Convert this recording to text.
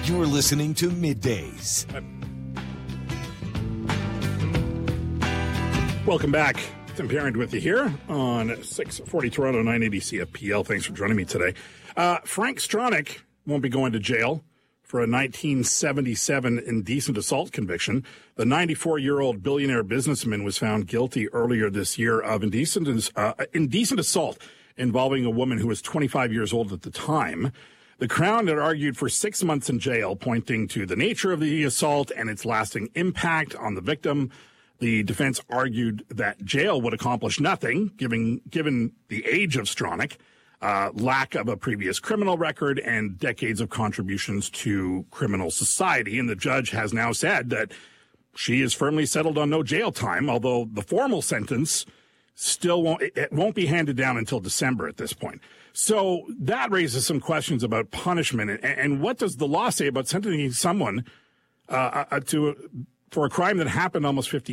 You're listening to Middays. Welcome back. Tim Parent with you here on 640 Toronto 980 CFPL. Thanks for joining me today. Frank Stronach won't be going to jail for a 1977 indecent assault conviction. The 94-year-old billionaire businessman was found guilty earlier this year of indecent assault involving a woman who was 25 years old at the time. The Crown had argued for 6 months in jail, pointing to the nature of the assault and its lasting impact on the victim. The defense argued that jail would accomplish nothing, given the age of Stronach, lack of a previous criminal record, and decades of contributions to criminal society. And the judge has now said that she is firmly settled on no jail time, although the formal sentence still won't be handed down until December at this point. So that raises some questions about punishment. And what does the law say about sentencing someone for a crime that happened almost 50